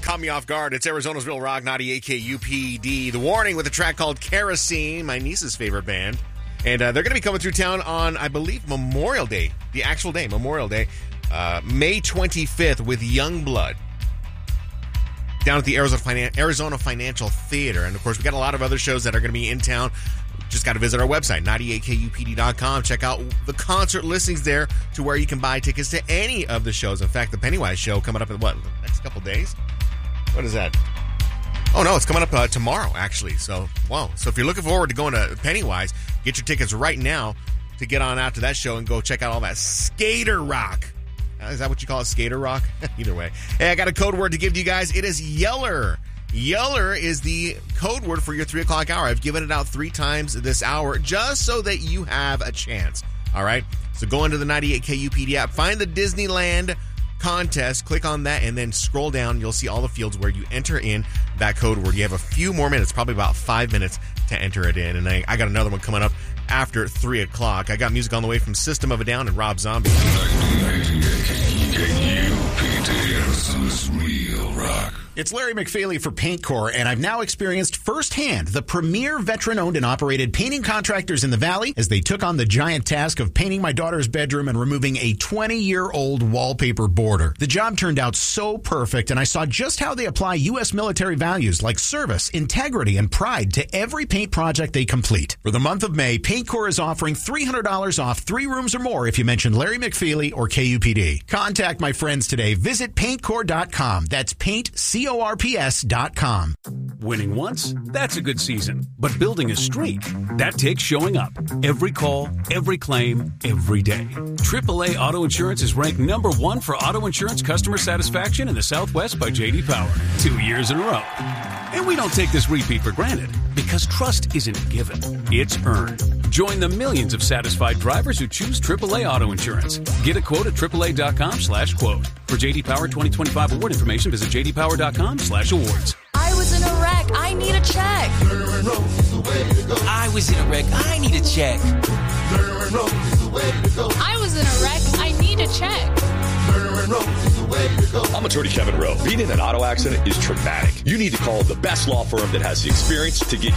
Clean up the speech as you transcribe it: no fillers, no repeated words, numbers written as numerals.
Caught me off guard. It's Arizona's Real Rock, 98 KUPD. The Warning with a track called Kerosene, my niece's favorite band. And they're going to be coming through town on, I believe, Memorial Day. The actual day, Memorial Day. May 25th with Youngblood. Down at the Arizona Financial Theater. And, of course, we got a lot of other shows that are going to be in town. Just got to visit our website, 98kupd.com. Check out the concert listings there to where you can buy tickets to any of the shows. In fact, the Pennywise show coming up in, the next couple days? What is that? Oh, no, it's coming up tomorrow, actually. So, wow. So if you're looking forward to going to Pennywise, get your tickets right now to get on out to that show and go check out all that skater rock. Is that what you call it, skater rock? Either way. Hey, I got a code word to give to you guys. It is Yeller. Yeller is the code word for your 3 o'clock hour. I've given it out 3 times this hour just so that you have a chance. All right? So go into the 98 KUPD app, find the Disneyland contest, click on that, and then scroll down. You'll see all the fields where you enter in that code word. You have a few more minutes, probably about 5 minutes to enter it in. And I got another one coming up after 3 o'clock. I got music on the way from System of a Down and Rob Zombie. 98 KUPD, Arizona's Real Rock. It's Larry McFeely for Paint Corps, and I've now experienced firsthand the premier veteran-owned and operated painting contractors in the Valley as they took on the giant task of painting my daughter's bedroom and removing a 20-year-old wallpaper border. The job turned out so perfect, and I saw just how they apply U.S. military values like service, integrity, and pride to every paint project they complete. For the month of May, Paint Corps is offering $300 off 3 rooms or more if you mention Larry McFeely or KUPD. Contact my friends today. Visit paintcorps.com. That's paintcorps.com. Winning once, that's a good season. But building a streak, that takes showing up. Every call, every claim, every day. AAA Auto Insurance is ranked number 1 for auto insurance customer satisfaction in the Southwest by J.D. Power. 2 years in a row. And we don't take this repeat for granted, because trust isn't given, it's earned. Join the millions of satisfied drivers who choose AAA Auto Insurance. Get a quote at AAA.com/quote. For J.D. Power 2025 award information, visit JDPower.com/awards. I was in a wreck. I need a check. I was in a wreck. I need a check. I was in a wreck. I need a check. I'm attorney Kevin Rowe. Being in an auto accident is traumatic. You need to call the best law firm that has the experience to get